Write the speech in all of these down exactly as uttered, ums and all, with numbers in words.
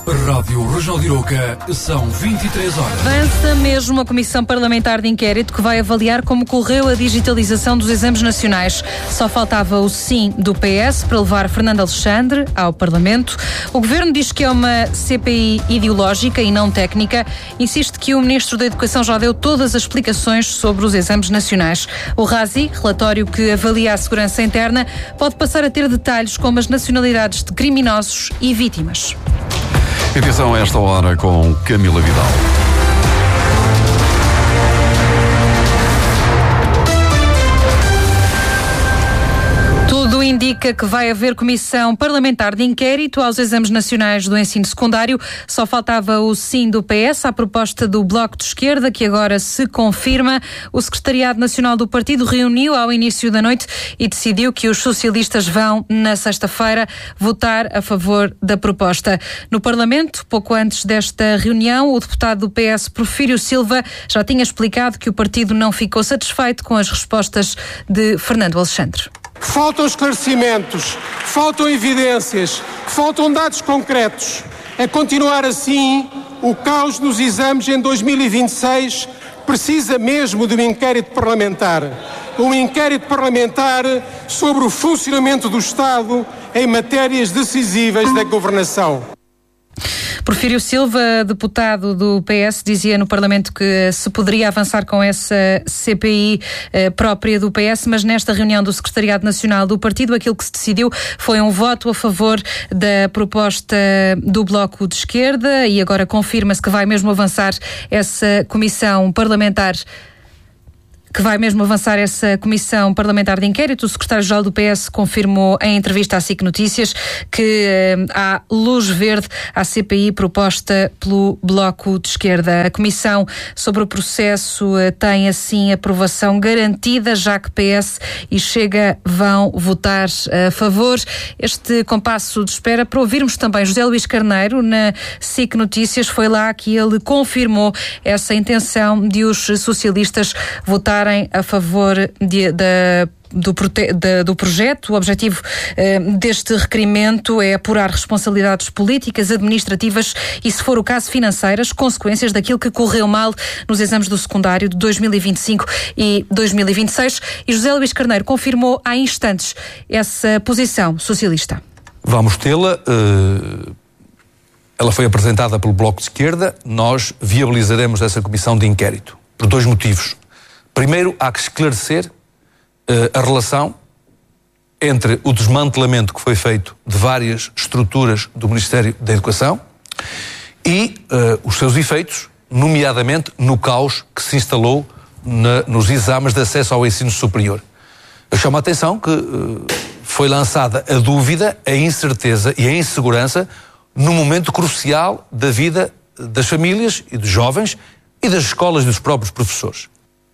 Rádio Regional de Iroca, são vinte e três horas. Avança mesmo a Comissão Parlamentar de Inquérito que vai avaliar como correu a digitalização dos exames nacionais. Só faltava o sim do P S para levar Fernando Alexandre ao Parlamento. O Governo diz que é uma C P I ideológica e não técnica. Insiste que o Ministro da Educação já deu todas as explicações sobre os exames nacionais. O RASI, relatório que avalia a segurança interna, pode passar a ter detalhes como as nacionalidades de criminosos e vítimas. Edição a esta hora com Camila Vidal. Tudo indica que vai haver comissão parlamentar de inquérito aos exames nacionais do ensino secundário. Só faltava o sim do P S à proposta do Bloco de Esquerda, que agora se confirma. O Secretariado Nacional do Partido reuniu ao início da noite e decidiu que os socialistas vão, na sexta-feira, votar a favor da proposta. No Parlamento, pouco antes desta reunião, o deputado do P S, Porfírio Silva, já tinha explicado que o partido não ficou satisfeito com as respostas de Fernando Alexandre. Faltam esclarecimentos, faltam evidências, faltam dados concretos. A continuar assim, o caos nos exames em dois mil e vinte e seis precisa mesmo de um inquérito parlamentar. Um inquérito parlamentar sobre o funcionamento do Estado em matérias decisivas da governação. Porfírio Silva, deputado do P S, dizia no Parlamento que se poderia avançar com essa C P I eh, própria do P S, mas nesta reunião do Secretariado Nacional do Partido, aquilo que se decidiu foi um voto a favor da proposta do Bloco de Esquerda e agora confirma-se que vai mesmo avançar essa comissão parlamentar que vai mesmo avançar essa comissão parlamentar de inquérito. O secretário-geral do P S confirmou em entrevista à S I C Notícias que eh, há luz verde à C P I proposta pelo Bloco de Esquerda. A comissão sobre o processo eh, tem assim aprovação garantida, já que P S e Chega vão votar a favor. Este compasso de espera para ouvirmos também José Luís Carneiro na S I C Notícias. Foi lá que ele confirmou essa intenção de os socialistas votar a favor de, de, do, prote, de, do projeto. O objetivo eh, deste requerimento é apurar responsabilidades políticas, administrativas e, se for o caso, financeiras, consequências daquilo que correu mal nos exames do secundário de dois mil e vinte e cinco e dois mil e vinte e seis. E José Luís Carneiro confirmou há instantes essa posição socialista. Vamos tê-la. Uh, ela foi apresentada pelo Bloco de Esquerda. Nós viabilizaremos essa comissão de inquérito por dois motivos. Primeiro, há que esclarecer uh, a relação entre o desmantelamento que foi feito de várias estruturas do Ministério da Educação e uh, os seus efeitos, nomeadamente no caos que se instalou na, nos exames de acesso ao ensino superior. Eu chamo a atenção que uh, foi lançada a dúvida, a incerteza e a insegurança no momento crucial da vida das famílias e dos jovens e das escolas e dos próprios professores.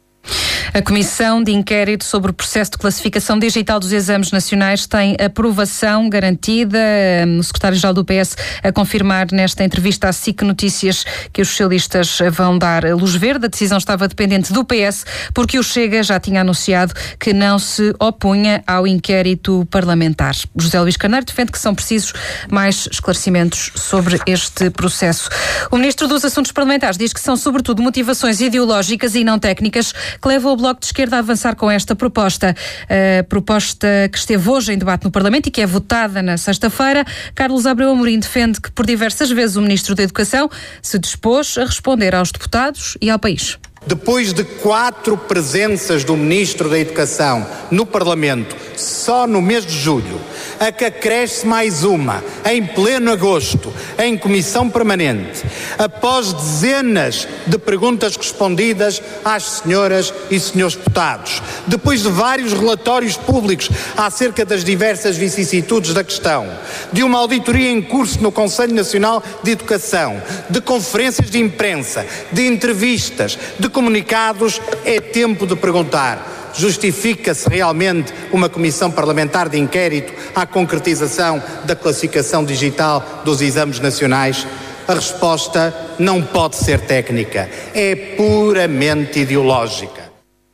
A Comissão de Inquérito sobre o processo de classificação digital dos exames nacionais tem aprovação garantida. O secretário-geral do P S a confirmar nesta entrevista à S I C Notícias que os socialistas vão dar luz verde. A decisão estava dependente do P S porque o Chega já tinha anunciado que não se opunha ao inquérito parlamentar. José Luís Carneiro defende que são precisos mais esclarecimentos sobre este processo. O Ministro dos Assuntos Parlamentares diz que são sobretudo motivações ideológicas e não técnicas que levam o Bloco de Esquerda a avançar com esta proposta. A proposta que esteve hoje em debate no Parlamento e que é votada na sexta-feira. Carlos Abreu Amorim defende que por diversas vezes o Ministro da Educação se dispôs a responder aos deputados e ao país. Depois de quatro presenças do Ministro da Educação no Parlamento, só no mês de julho, a que acresce mais uma, em pleno agosto, em comissão permanente, após dezenas de perguntas respondidas às senhoras e senhores deputados, depois de vários relatórios públicos acerca das diversas vicissitudes da questão, de uma auditoria em curso no Conselho Nacional de Educação, de conferências de imprensa, de entrevistas, de comunicados, é tempo de perguntar: justifica-se realmente uma comissão parlamentar de inquérito à concretização da classificação digital dos exames nacionais? A resposta não pode ser técnica, é puramente ideológica.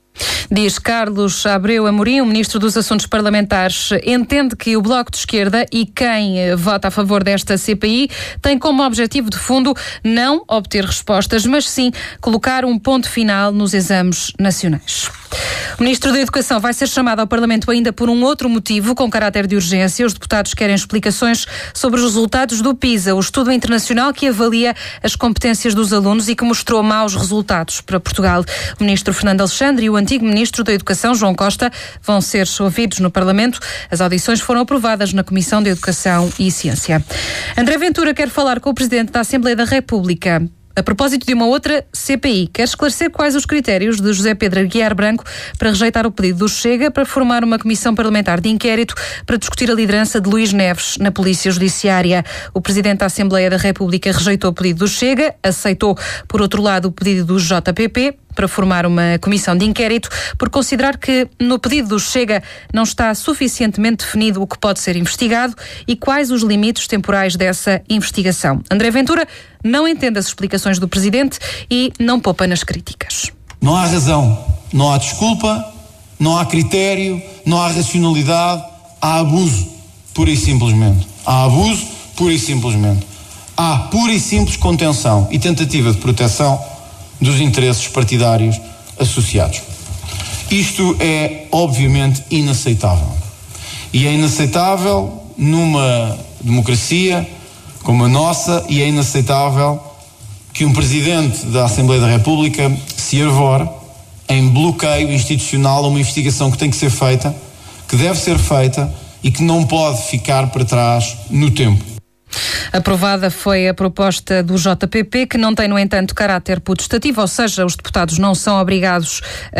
Diz Carlos Abreu Amorim, o Ministro dos Assuntos Parlamentares, entende que o Bloco de Esquerda e quem vota a favor desta C P I tem como objetivo de fundo não obter respostas, mas sim colocar um ponto final nos exames nacionais. O Ministro da Educação vai ser chamado ao Parlamento ainda por um outro motivo, com caráter de urgência. Os deputados querem explicações sobre os resultados do PISA, o estudo internacional que avalia as competências dos alunos e que mostrou maus resultados para Portugal. O Ministro Fernando Alexandre e o antigo Ministro da Educação, João Costa, vão ser ouvidos no Parlamento. As audições foram aprovadas na Comissão de Educação e Ciência. André Ventura quer falar com o Presidente da Assembleia da República a propósito de uma outra C P I. Quer esclarecer quais os critérios de José Pedro Aguiar Branco para rejeitar o pedido do Chega para formar uma comissão parlamentar de inquérito para discutir a liderança de Luís Neves na Polícia Judiciária. O Presidente da Assembleia da República rejeitou o pedido do Chega, aceitou, por outro lado, o pedido do J P P para formar uma comissão de inquérito, por considerar que no pedido do Chega não está suficientemente definido o que pode ser investigado e quais os limites temporais dessa investigação. André Ventura não entende as explicações do Presidente e não poupa nas críticas. Não há razão, não há desculpa, não há critério, não há racionalidade, há abuso, pura e simplesmente. Há abuso, pura e simplesmente. Há pura e simples contenção e tentativa de proteção dos interesses partidários associados. Isto é, obviamente, inaceitável. E é inaceitável numa democracia como a nossa e é inaceitável que um Presidente da Assembleia da República se arvore em bloqueio institucional a uma investigação que tem que ser feita, que deve ser feita e que não pode ficar para trás no tempo. Aprovada foi a proposta do J P P, que não tem, no entanto, caráter potestativo, ou seja, os deputados não são obrigados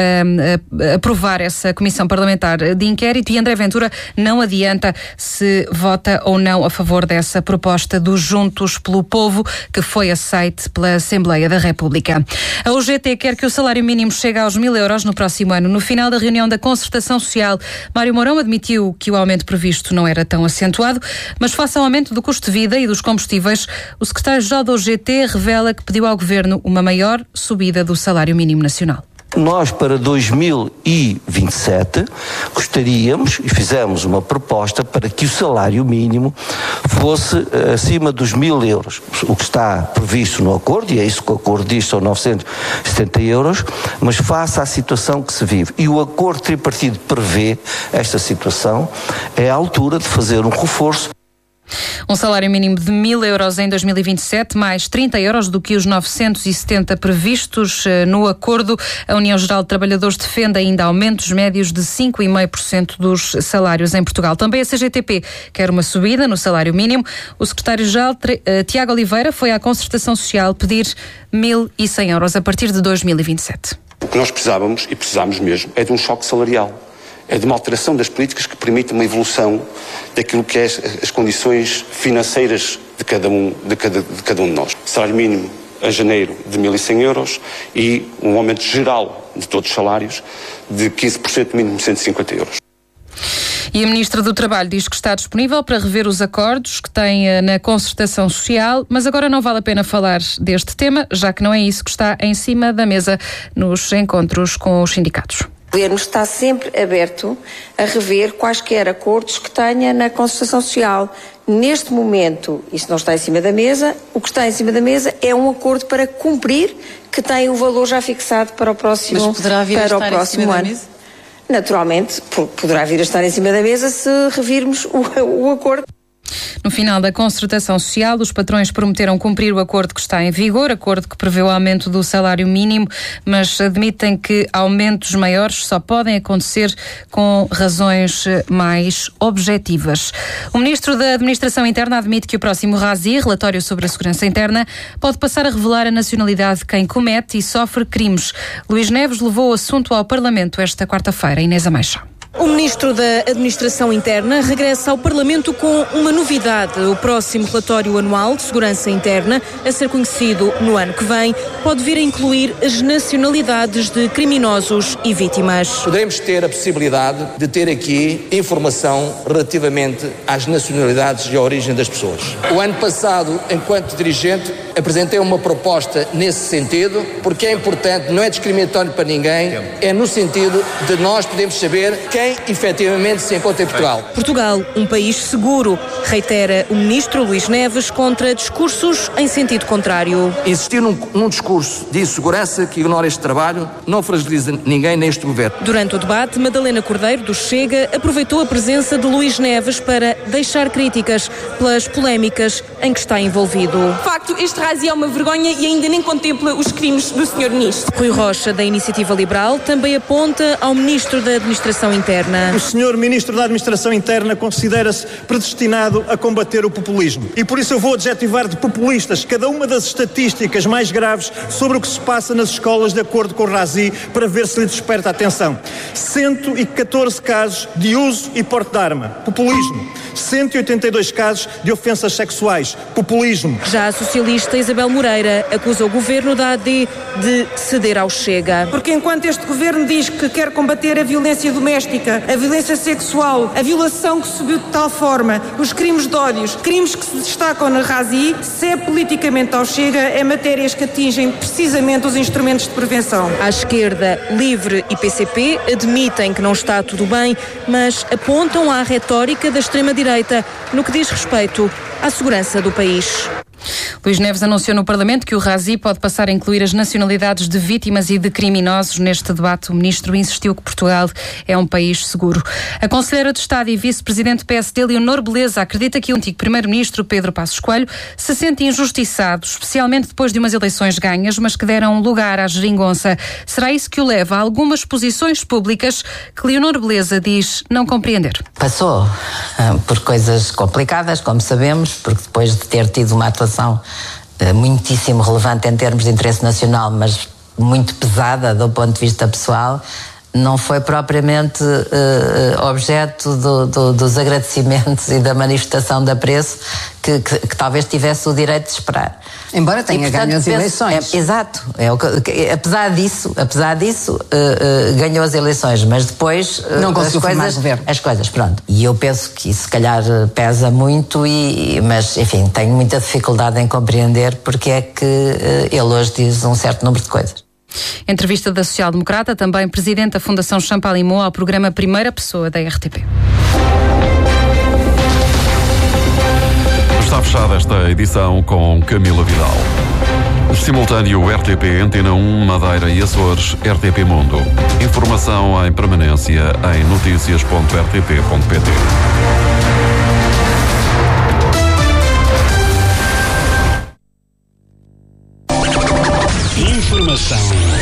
um, a aprovar essa comissão parlamentar de inquérito e André Ventura não adianta se vota ou não a favor dessa proposta do Juntos pelo Povo, que foi aceite pela Assembleia da República. A U G T quer que o salário mínimo chegue aos mil euros no próximo ano. No final da reunião da Concertação Social, Mário Mourão admitiu que o aumento previsto não era tão acentuado, mas face ao aumento do custo de vida e dos combustíveis, o secretário-geral da U G T revela que pediu ao Governo uma maior subida do salário mínimo nacional. Nós, para dois mil e vinte e sete, gostaríamos e fizemos uma proposta para que o salário mínimo fosse uh, acima dos mil euros. O que está previsto no acordo, e é isso que o acordo diz, são novecentos e setenta euros, mas face à situação que se vive. E o acordo tripartido prevê esta situação, é a altura de fazer um reforço. Um salário mínimo de mil euros em dois mil e vinte e sete, mais trinta euros do que os novecentos e setenta previstos no acordo. A União Geral de Trabalhadores defende ainda aumentos médios de cinco vírgula cinco por cento dos salários em Portugal. Também a C G T P quer uma subida no salário mínimo. O secretário-geral, Tiago Oliveira, foi à Concertação Social pedir mil e cem euros a partir de dois mil e vinte e sete. O que nós precisávamos, e precisamos mesmo, é de um choque salarial. É de uma alteração das políticas que permita uma evolução daquilo que é as, as condições financeiras de cada, um, de, cada, de cada um de nós. Salário mínimo a janeiro de mil e cem euros e um aumento geral de todos os salários de quinze por cento mínimo de cento e cinquenta euros. E a Ministra do Trabalho diz que está disponível para rever os acordos que tem na Concertação Social, mas agora não vale a pena falar deste tema, já que não é isso que está em cima da mesa nos encontros com os sindicatos. O Governo está sempre aberto a rever quaisquer acordos que tenha na Concertação Social. Neste momento, isso não está em cima da mesa. O que está em cima da mesa é um acordo para cumprir, que tem o valor já fixado para o próximo, Mas poderá vir para a o estar próximo em cima ano. Da mesa? Naturalmente, poderá vir a estar em cima da mesa se revirmos o, o acordo. No final da Concertação Social, os patrões prometeram cumprir o acordo que está em vigor, acordo que prevê o aumento do salário mínimo, mas admitem que aumentos maiores só podem acontecer com razões mais objetivas. O Ministro da Administração Interna admite que o próximo RASI, relatório sobre a segurança interna, pode passar a revelar a nacionalidade de quem comete e sofre crimes. Luís Neves levou o assunto ao Parlamento esta quarta-feira. Inês Ameixa. O Ministro da Administração Interna regressa ao Parlamento com uma novidade. O próximo relatório anual de segurança interna, a ser conhecido no ano que vem, pode vir a incluir as nacionalidades de criminosos e vítimas. Poderemos ter a possibilidade de ter aqui informação relativamente às nacionalidades e à origem das pessoas. O ano passado, enquanto dirigente, apresentei uma proposta nesse sentido, porque é importante, não é discriminatório para ninguém, é no sentido de nós podermos saber quem efetivamente se encontra em Portugal. Portugal, um país seguro, reitera o Ministro Luís Neves contra discursos em sentido contrário. Insistir num, num discurso de insegurança que ignora este trabalho não fragiliza ninguém neste governo. Durante o debate, Madalena Cordeiro, do Chega, aproveitou a presença de Luís Neves para deixar críticas pelas polémicas em que está envolvido. De facto, este Razi é uma vergonha e ainda nem contempla os crimes do senhor Ministro. Rui Rocha, da Iniciativa Liberal, também aponta ao Ministro da Administração Interna. O senhor Ministro da Administração Interna considera-se predestinado a combater o populismo. E por isso eu vou adjetivar de populistas cada uma das estatísticas mais graves sobre o que se passa nas escolas, de acordo com o Razi, para ver se lhe desperta a atenção. cento e catorze casos de uso e porte de arma. Populismo. cento e oitenta e dois casos de ofensas sexuais. Populismo. Já a socialista Isabel Moreira acusa o governo da A D de ceder ao Chega. Porque enquanto este governo diz que quer combater a violência doméstica, a violência sexual, a violação que subiu de tal forma, os crimes de ódios, crimes que se destacam na Razi, se é politicamente ao Chega, é matérias que atingem precisamente os instrumentos de prevenção. À esquerda, Livre e P C P admitem que não está tudo bem, mas apontam à retórica da extrema-direita no que diz respeito à segurança do país. Luís Neves anunciou no Parlamento que o Razi pode passar a incluir as nacionalidades de vítimas e de criminosos. Neste debate, o ministro insistiu que Portugal é um país seguro. A conselheira de Estado e vice-presidente do P S D, Leonor Beleza, acredita que o antigo primeiro-ministro Pedro Passos Coelho se sente injustiçado, especialmente depois de umas eleições ganhas, mas que deram lugar à geringonça. Será isso que o leva a algumas posições públicas que Leonor Beleza diz não compreender? Passou uh, por coisas complicadas, como sabemos, porque depois de ter tido uma atuação uh, muitíssimo relevante em termos de interesse nacional, mas muito pesada do ponto de vista pessoal, não foi propriamente uh, objeto do, do, dos agradecimentos e da manifestação de apreço que, que, que talvez tivesse o direito de esperar. Embora tenha e, portanto, ganho as penso, eleições. É, exato. É o que, apesar disso, apesar disso uh, uh, ganhou as eleições, mas depois uh, não conseguiu as coisas, governo. as coisas, pronto. E eu penso que isso se calhar pesa muito, e, mas enfim, tenho muita dificuldade em compreender porque é que uh, ele hoje diz um certo número de coisas. Entrevista da social-democrata, também presidente da Fundação Champalimau, ao programa Primeira Pessoa da R T P. Está fechada esta edição com Camila Vidal. Simultâneo R T P, Antena um, Madeira e Açores, R T P Mundo. Informação em permanência em notícias ponto r t p ponto p t. Informação.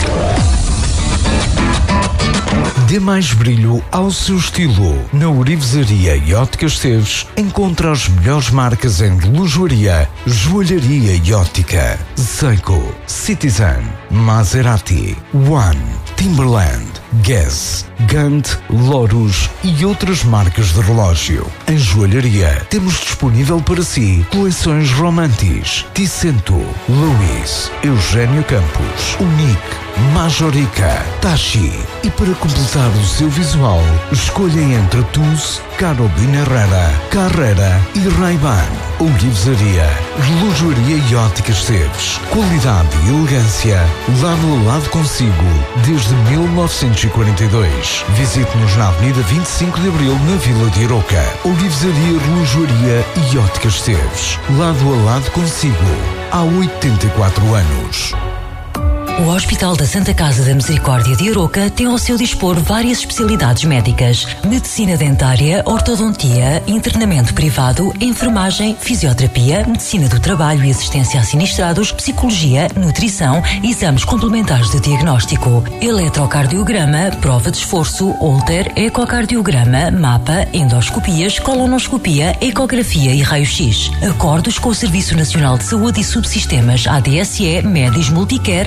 Dê mais brilho ao seu estilo. Na Orivesaria e Óticas Seves encontra as melhores marcas em relojoaria, joalharia e óptica. Seiko, Citizen, Maserati, One, Timberland, Guess, Gant, Lotus e outras marcas de relógio. Em joalharia temos disponível para si coleções Romantis, Ticento, Louis, Eugênio Campos, Unique, Majorica, Tachi. E para completar o seu visual, escolha entre Tuz, Carolina Herrera, Carrera e Ray-Ban. Olivesaria, relojoaria e óticas Seves. Qualidade e elegância, lado a lado consigo, desde mil novecentos e quarenta e dois. Visite-nos na Avenida vinte e cinco de Abril, na Vila de Arouca. Olivesaria, relojoaria e óticas Seves. Lado a lado consigo, há oitenta e quatro anos. O Hospital da Santa Casa da Misericórdia de Arouca tem ao seu dispor várias especialidades médicas: medicina dentária, ortodontia, internamento privado, enfermagem, fisioterapia, medicina do trabalho e assistência a sinistrados, psicologia, nutrição, exames complementares de diagnóstico, eletrocardiograma, prova de esforço, holter, ecocardiograma, mapa, endoscopias, colonoscopia, ecografia e raio-x. Acordos com o Serviço Nacional de Saúde e Subsistemas A D S E, Medis Multicare, Advanced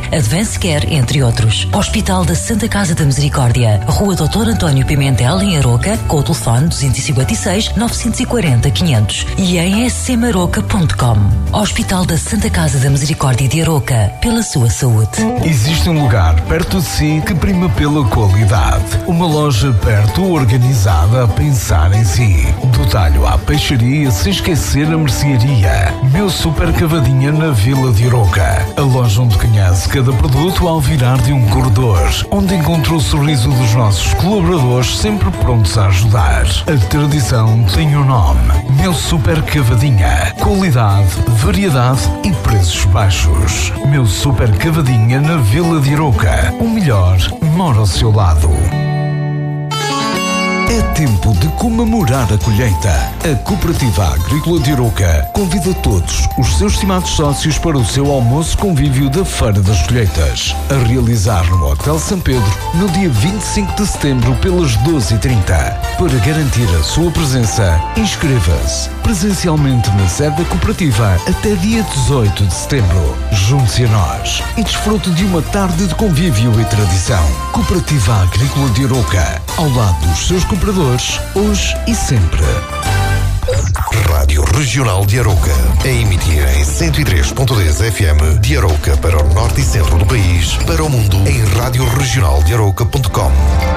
nem sequer, entre outros. Hospital da Santa Casa da Misericórdia, Rua doutor António Pimentel, em Aroca, com o telefone dois cinco seis, nove quatro zero, quinhentos e em s c maroca ponto com. Hospital da Santa Casa da Misericórdia de Aroca, pela sua saúde. Existe um lugar perto de si que prima pela qualidade. Uma loja perto, organizada, a pensar em si. Do talho à peixaria, sem esquecer a mercearia. Meu Super Cavadinha na Vila de Aroca. A loja onde conhece cada produto ao virar de um corredor. Onde encontrou o sorriso dos nossos colaboradores, sempre prontos a ajudar. A tradição tem um nome. Meu Super Cavadinha. Qualidade, variedade e preços baixos. Meu Super Cavadinha na Vila de Aroca. O melhor mora ao seu lado. É tempo de comemorar a colheita. A Cooperativa Agrícola de Aroca convida todos os seus estimados sócios para o seu almoço convívio da Feira das Colheitas, a realizar no Hotel São Pedro no dia vinte e cinco de setembro pelas doze e trinta. Para garantir a sua presença, inscreva-se presencialmente na sede da Cooperativa até dia dezoito de setembro. Junte-se a nós e desfrute de uma tarde de convívio e tradição. Cooperativa Agrícola de Aroca, ao lado dos seus compradores, hoje e sempre. Rádio Regional de Aroca, a emitir em cento e três ponto dez F M de Aroca para o norte e centro do país, para o mundo em rádio regional de aroca ponto com.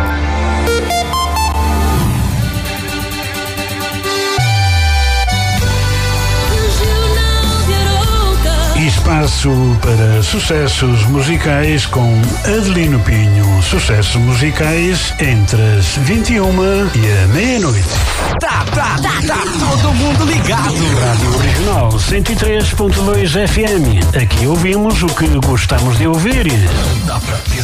Espaço para sucessos musicais com Adelino Pinho. Sucessos musicais entre as vinte e uma e a meia-noite. Tá, tá, tá, tá, todo mundo ligado. Rádio Regional cento e três ponto dois F M. Aqui ouvimos o que gostamos de ouvir. Dá pra dizer